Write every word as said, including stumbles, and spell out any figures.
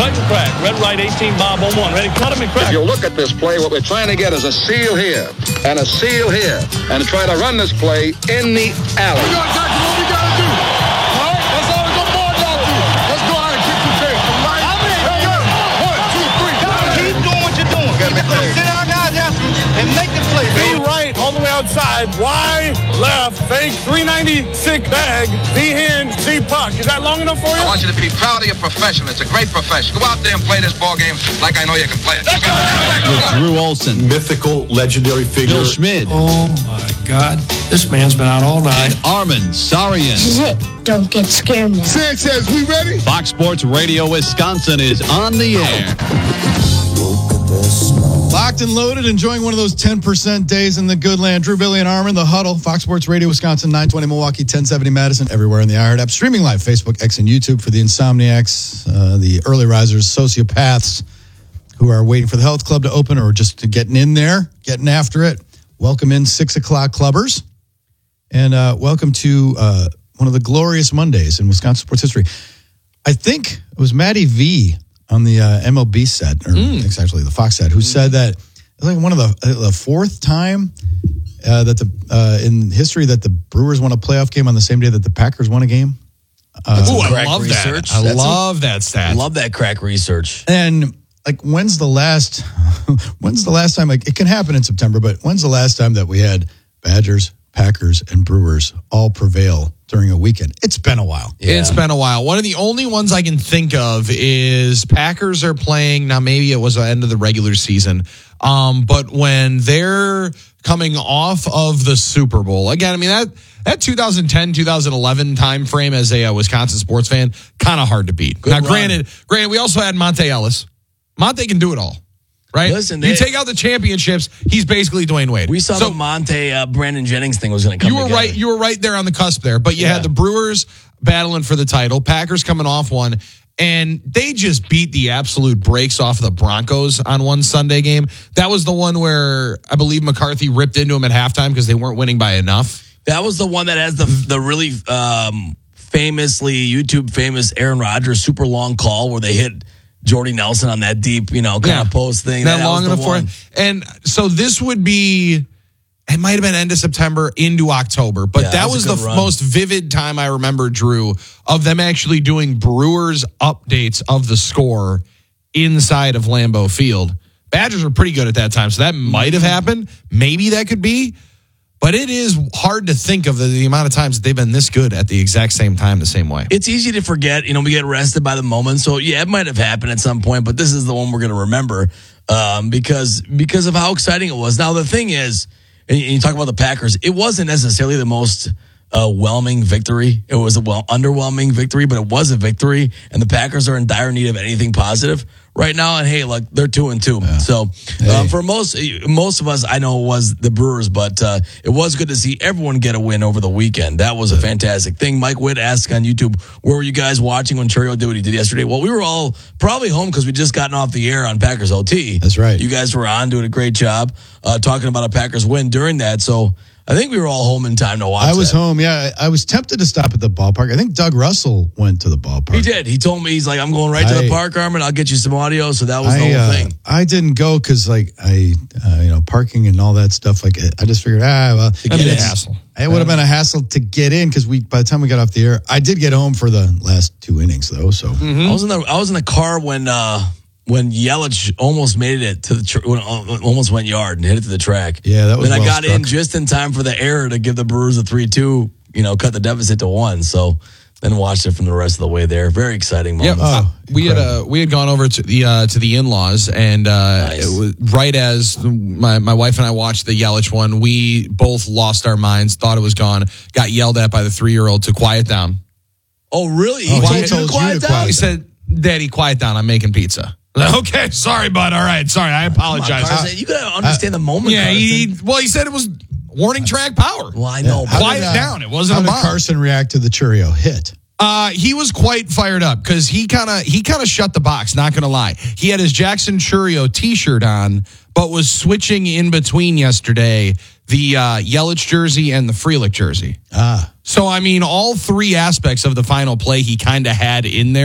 cut and crack. Red, right, eighteen, Bob on one. Ready, cut him and crack. If you look at this play, what we're trying to get is a seal here and a seal here and try to run this play in the alley. We got to what we got to do. All right, that's all we got more down to. Let's go out and kick the tape. Right? One, two, three. Keep doing what you're doing. Keep going to sit our guys after and make the play. B right, all the way outside. Y left, fake, three ninety-six bag. Z hand, Z puck. Is that long enough for you? I want you to be proud of your profession. It's a great profession. Go out there and play this ball game like I know you can play it. With Drew Olson, mythical, legendary figure. Bill Schmid. Oh, my God. This man's been out all night. And Armin Sarian. This is it. Don't get scared now. Sanchez, we ready? Fox Sports Radio Wisconsin is on the air. Locked and loaded, enjoying one of those ten percent days in the good land. Drew, Billy, and Armin, The Huddle, Fox Sports Radio Wisconsin, nine twenty Milwaukee, ten seventy Madison, everywhere in the iHeart app. Streaming live, Facebook, X, and YouTube for the insomniacs, uh, the early risers, sociopaths who are waiting for the health club to open or just getting in there, getting after it. Welcome in six o'clock clubbers. And uh, welcome to uh, one of the glorious Mondays in Wisconsin sports history. I think it was Matty V on the uh, M L B set, or mm. it's actually the Fox set, who mm. said that it's like one of the uh, the fourth time uh, that the uh, in history that the Brewers won a playoff game on the same day that the Packers won a game. Uh, Ooh, I love research. that. I That's love a, that stat. Love that crack research. And like, when's the last? When's the last time? Like, it can happen in September, but when's the last time that we had Badgers, Packers, and Brewers all prevail during a weekend? It's been a while. Yeah. It's been a while. One of the only ones I can think of is Packers are playing, now maybe it was the end of the regular season, um, but when they're coming off of the Super Bowl, again, I mean, that that two thousand ten, two thousand eleven time frame as a uh, Wisconsin sports fan, kind of hard to beat. Good now, run. granted, granted, we also had Monte Ellis. Monte can do it all. Right? Listen, you they, take out the championships, he's basically Dwayne Wade. We saw so, the Monte uh, Brandon Jennings thing was going to come You were together. right. You were right there on the cusp there. But you yeah. had the Brewers battling for the title, Packers coming off one, and they just beat the absolute brakes off the Broncos on one Sunday game. That was the one where I believe McCarthy ripped into them at halftime because they weren't winning by enough. That was the one that has the the really um, famously YouTube famous Aaron Rodgers super long call where they hit Jordy Nelson on that deep, you know, kind yeah. of post thing. That, that long enough for it. And so this would be, it might have been end of September into October, but yeah, that, that was, was the f- most vivid time I remember, Drew, of them actually doing Brewers updates of the score inside of Lambeau Field. Badgers were pretty good at that time, so that might have happened. Maybe that could be. But it is hard to think of the, the amount of times that they've been this good at the exact same time, the same way. It's easy to forget. You know, we get arrested by the moment. So, yeah, it might have happened at some point, but this is the one we're going to remember um, because because of how exciting it was. Now, the thing is, and you talk about the Packers, it wasn't necessarily the most uh, whelming victory. It was a well underwhelming victory, but it was a victory, and the Packers are in dire need of anything positive right now. And hey, look, they're two and two. Yeah. So hey. uh, for most most of us, I know it was the Brewers, but uh, it was good to see everyone get a win over the weekend. That was a fantastic thing. Mike Witt asked on YouTube, where were you guys watching when Churio did what he did yesterday? Well, we were all probably home because we just gotten off the air on Packers O T. That's right. You guys were on, doing a great job uh, talking about a Packers win during that. So I think we were all home in time to watch I was that. home, yeah. I was tempted to stop at the ballpark. I think Doug Russell went to the ballpark. He did. He told me, he's like, I'm going right to I, the park, Armin. I'll get you some audio. So that was I, the whole uh, thing. I didn't go because, like, I, uh, you know, parking and all that stuff. Like, I just figured, ah, well, it'd be a hassle. It would have been a hassle to get in because we, by the time we got off the air, I did get home for the last two innings, though. So mm-hmm. I was in the I was in the car when uh, when Yelich almost made it to the tr- when, uh, almost went yard and hit it to the track. Yeah, that was. Then well I got struck. in just in time for the error to give the Brewers a three two. You know, cut the deficit to one. So then watched it from the rest of the way there. Very exciting moment. Yep. Oh, we had uh, we had gone over to the uh, to the in-laws, and uh, nice. it was right as my my wife and I watched the Yelich one, we both lost our minds, thought it was gone, got yelled at by the three-year-old to quiet down. Oh, really? Oh, he quiet, told you to quiet down? quiet he said, "Daddy, quiet down. I'm making pizza." Okay, sorry, bud. All right, sorry. I apologize. On, you gotta understand uh, the moment. Yeah, he, well, he said it was warning track power. Well, I know. Yeah. Quiet did, uh, down. It wasn't. How a did bomb. Carson react to the Churio hit? Uh, he was quite fired up because he kind of he kind of shut the box. Not gonna lie, he had his Jackson Churio T-shirt on, but was switching in between yesterday the uh, Yelich jersey and the Frelick jersey. Ah, so I mean, all three aspects of the final play he kind of had in there.